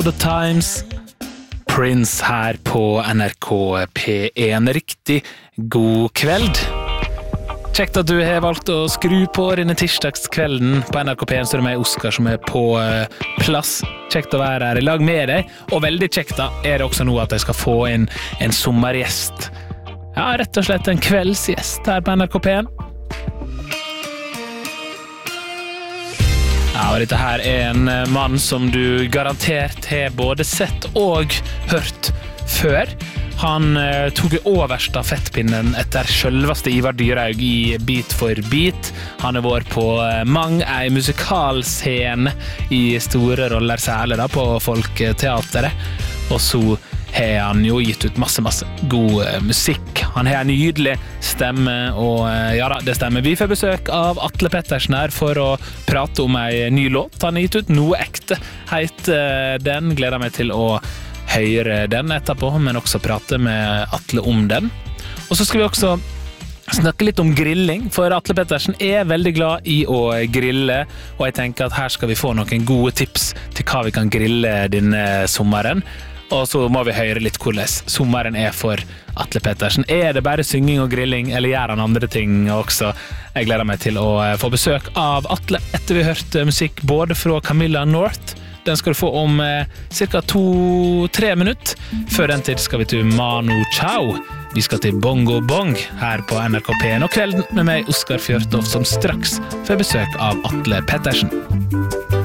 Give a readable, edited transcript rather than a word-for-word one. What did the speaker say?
The Times, Prince her på NRK P1. Riktig god kveld. Kjekt at du har valgt å skru på denne tirsdagskvelden på NRK P1, så det er meg, Oskar, som er på plass. Kjekt å være her i lag med deg, og veldig kjekt da er det også nå at jeg skal få inn en sommergjest. Ja, rett og slett en kveldsgjest her på NRK P1. Ja, og dette her er en mann som du garantert har både sett og hørt før. Han tok over stafettpinnen etter selveste Ivar Dyrhaug i Bit for Bit. Han har vært på en musikalscene i store roller, særlig da på Folketeateret. Og så har han jo gitt ut masse god musikk. Han har en nydelig stemme, og ja da, det stemmer. Vi får besøk av Atle Pettersen her for å prate om en ny låt. Han har gitt ut Noe ekte, heter den. Gleder meg til å høre den etterpå, men også prate med Atle om den. Og så skal vi også snakke litt om grilling, for Atle Pettersen er veldig glad i å grille, og jeg tenker at her skal vi få noen gode tips til hva vi kan grille denne sommeren. Og så må vi høre litt hvordan sommeren er for Atle Pettersen. Er det bare synging og grilling, eller gjør han andre ting også? Jeg gleder meg til å få besøk av Atle etter vi har hørt musikk både fra Camilla North. Den skal du få om cirka 2-3 minutter. Før den tid skal vi til Manu Chao. Vi skal til Bongo Bong her på NRK P1 og kvelden med meg, Oskar Fjørtoft, som straks får besøk av Atle Pettersen.